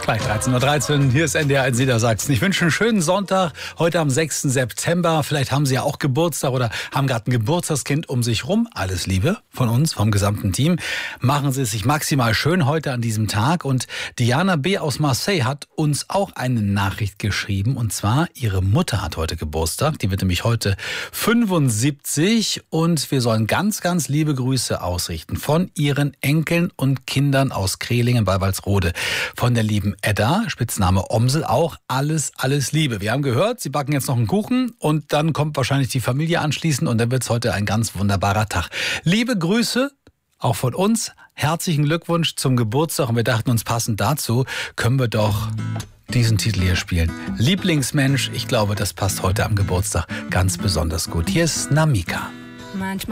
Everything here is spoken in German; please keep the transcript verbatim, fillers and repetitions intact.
Bei dreizehn Uhr dreizehn, hier ist N D R eins Niedersachsen. Ich wünsche einen schönen Sonntag, heute am sechsten September. Vielleicht haben Sie ja auch Geburtstag oder haben gerade ein Geburtstagskind um sich rum. Alles Liebe von uns, vom gesamten Team. Machen Sie es sich maximal schön heute an diesem Tag. Und Diana B. aus Marseille hat uns auch eine Nachricht geschrieben. Und zwar, ihre Mutter hat heute Geburtstag. Die wird nämlich heute fünfundsiebzig. Und wir sollen ganz, ganz liebe Grüße ausrichten von ihren Enkeln und Kindern aus Krehlingen bei Walsrode. Von der lieben Edda, Spitzname Omsel, auch alles, alles Liebe. Wir haben gehört, sie backen jetzt noch einen Kuchen und dann kommt wahrscheinlich die Familie anschließend und dann wird es heute ein ganz wunderbarer Tag. Liebe Grüße, auch von uns, herzlichen Glückwunsch zum Geburtstag und wir dachten uns, passend dazu können wir doch diesen Titel hier spielen. Lieblingsmensch, ich glaube, das passt heute am Geburtstag ganz besonders gut. Hier ist Namika. Manchmal